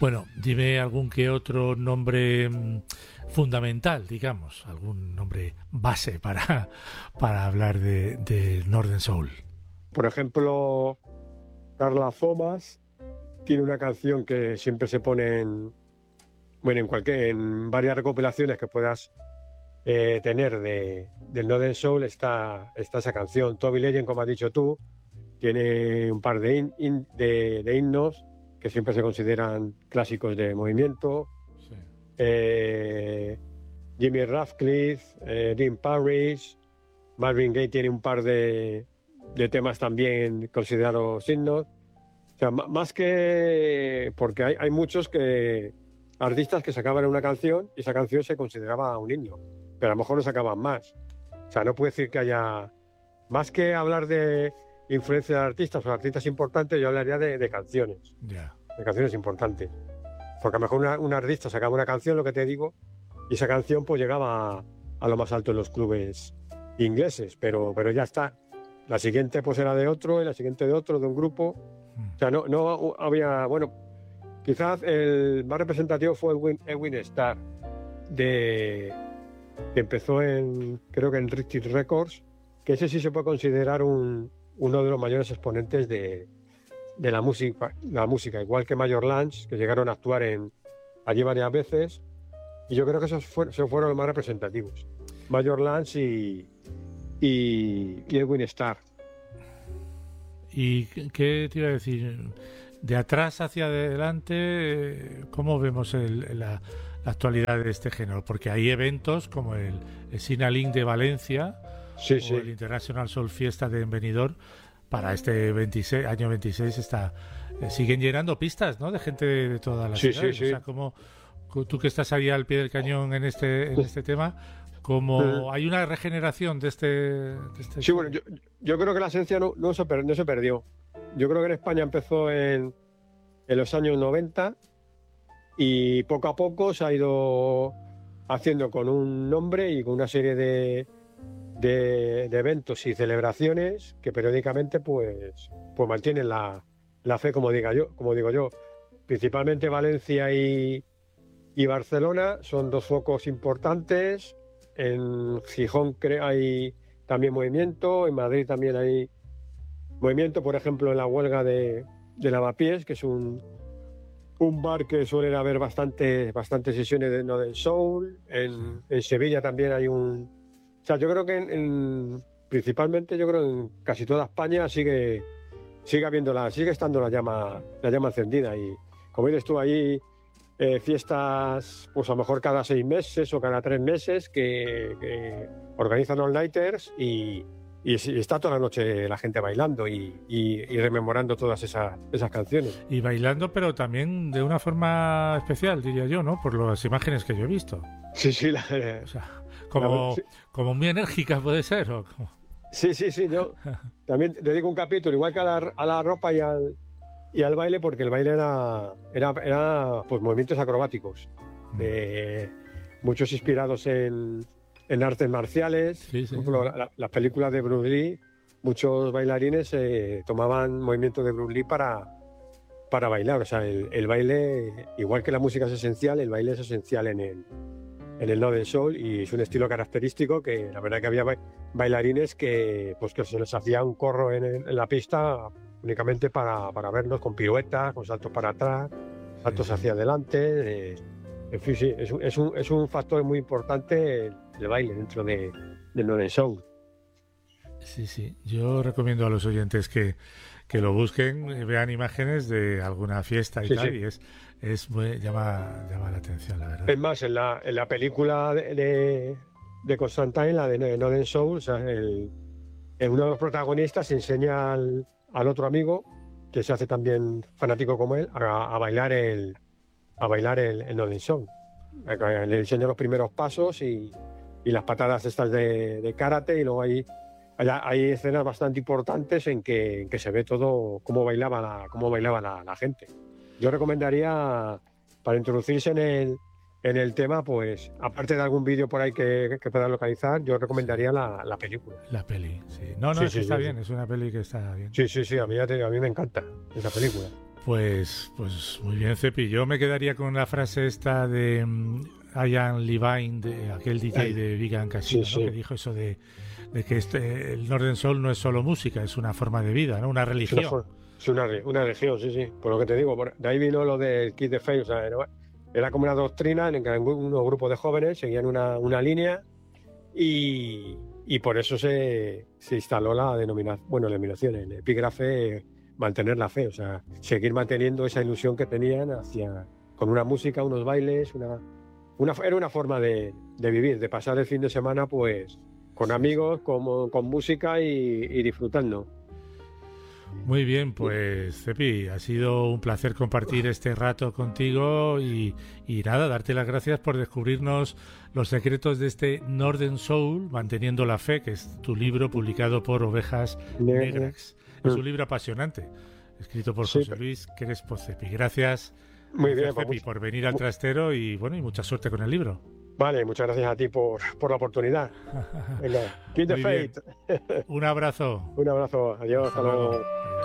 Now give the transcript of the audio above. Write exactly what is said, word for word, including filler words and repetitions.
Bueno, dime algún que otro nombre mm, fundamental, digamos, algún nombre base para, para hablar de, de Northern Soul. Por ejemplo, Carla Thomas tiene una canción que siempre se pone en, bueno, en cualquier, en varias recopilaciones que puedas eh, tener de, del Northern Soul está, está esa canción. Toby Legend, como has dicho tú, tiene un par de, in, in, de, de himnos que siempre se consideran clásicos de movimiento. Sí. Eh, Jimmy Ratcliffe, eh, Dean Parrish, Marvin Gaye tiene un par de, de temas también considerados himnos. O sea, más que... porque hay, hay muchos que artistas que sacaban una canción y esa canción se consideraba un himno, pero a lo mejor no sacaban más. O sea, no puedo decir que haya... Más que hablar de influencia de artistas o artistas importantes, yo hablaría de, de canciones. Yeah. De canciones importantes. Porque a lo mejor una, un artista sacaba una canción, lo que te digo, y esa canción pues llegaba a, a lo más alto en los clubes ingleses, pero, pero ya está. La siguiente pues era de otro, y la siguiente de otro, de un grupo. O sea, no, no había... Bueno, quizás el más representativo fue Edwin, Edwin Starr, de, que empezó en, creo que en Richie Records, que ese sí se puede considerar un, uno de los mayores exponentes de, de la música, la música, igual que Major Lance, que llegaron a actuar en, allí varias veces, y yo creo que esos, fue, esos fueron los más representativos. Major Lance y, y, y Edwin Starr. ¿Y qué te iba a decir? De atrás hacia adelante, ¿cómo vemos el, la, la actualidad de este género? Porque hay eventos como el, el Sinalink de Valencia, sí, o sí. el International Soul Fiesta de Benidorm. Para este veintiséis, año veintiséis está, eh, siguen llenando pistas, ¿no? De gente de, de todas las sí, ciudades. Sí, sí. O sea, como tú que estás ahí al pie del cañón en este, en este tema, como hay una regeneración de este... De este sí, bueno, yo, yo creo que la esencia no, no, se per, no se perdió. Yo creo que en España empezó en, en los años noventa y poco a poco se ha ido haciendo con un nombre y con una serie de, de, de eventos y celebraciones que periódicamente pues, pues mantienen la, la fe, como, diga yo, como digo yo. Principalmente Valencia y, y Barcelona son dos focos importantes. En Gijón hay también movimiento, en Madrid también hay movimiento, por ejemplo en la huelga de, de Lavapiés, que es un, un bar que suele haber bastante, bastantes sesiones de Northern Soul. En, en Sevilla también hay un... O sea, yo creo que en, en, principalmente yo creo que en casi toda España sigue, sigue habiendo la, sigue estando la llama, la llama encendida, y como dices tú ahí, Eh, fiestas, pues a lo mejor cada seis meses o cada tres meses que, que organizan all-nighters y, y, y está toda la noche la gente bailando y, y, y rememorando todas esas, esas canciones. Y bailando, pero también de una forma especial, diría yo, ¿no? Por las imágenes que yo he visto. Sí, sí. La, o sea, como, la, sí. como muy enérgica puede ser. ¿O cómo? Sí, sí, sí. Yo también dedico un capítulo, igual que a la, a la ropa y al... y al baile, porque el baile era, era, era pues movimientos acrobáticos, eh, muchos inspirados en, en artes marciales. Sí, sí. Por ejemplo, la, las películas de Bruce Lee, muchos bailarines eh, tomaban movimientos de Bruce Lee para, para bailar. O sea, el, el baile, igual que la música es esencial, el baile es esencial en el, en el Northern Soul, y es un estilo característico que la verdad que había bailarines que, pues, que se les hacía un corro en, en la pista únicamente para, para vernos con piruetas, con saltos para atrás, saltos sí, hacia adelante. Eh, en fin, sí, es un, es, un, es un factor muy importante el, el baile dentro de, del Northern Soul. Sí, sí. Yo recomiendo a los oyentes que, que lo busquen, vean imágenes de alguna fiesta y sí, tal, sí. y es, es muy, llama, llama la atención, la verdad. Es más, en la, en la película de, de, de Constantine, la de Northern Soul, o sea, el, el, uno de los protagonistas enseña al al otro amigo, que se hace también fanático como él, a, a bailar el a bailar el, el Northern Soul. Le enseña los primeros pasos y, y las patadas estas de, de karate, y luego hay, hay, hay escenas bastante importantes en que, en que se ve todo cómo bailaba la, cómo bailaba la, la gente. Yo recomendaría, para introducirse en el En el tema, pues, aparte de algún vídeo por ahí que, que puedas localizar, yo recomendaría la, la película. La peli, sí. No, no, sí, es sí, que está sí, bien, sí. es una peli que está bien. Sí, sí, sí, a mí, a mí me encanta esa película. Pues, pues muy bien, Cepi. Yo me quedaría con la frase esta de um, Ian Levine, de aquel D J de Vegan Casino, sí, ¿no? sí. Que dijo eso de, de que este, el Northern Soul no es solo música, es una forma de vida, ¿no? Una religión. Es una, es una, una religión, sí, sí. Por lo que te digo, por, de ahí vino lo del Kid de Faith. O sea, era, era como una doctrina en que unos grupos de jóvenes seguían una, una línea y, y por eso se, se instaló la denominación, bueno, la denominación, el epígrafe, mantener la fe, o sea, seguir manteniendo esa ilusión que tenían hacia, con una música, unos bailes, una, una era una forma de, de vivir, de pasar el fin de semana, pues, con amigos, con, con música y, y disfrutando. Muy bien, pues Cepi, ha sido un placer compartir este rato contigo y, y nada, darte las gracias por descubrirnos los secretos de este Northern Soul, Manteniendo la Fe, que es tu libro publicado por Ovejas Negras. Es un libro apasionante, escrito por José Luis Crespo Cepi. Gracias, Muy bien, Cepi, pues, por venir al trastero y bueno, y mucha suerte con el libro. Vale, muchas gracias a ti por, por la oportunidad. Venga, Keep the faith. Un abrazo. Un abrazo. Adiós, hasta luego.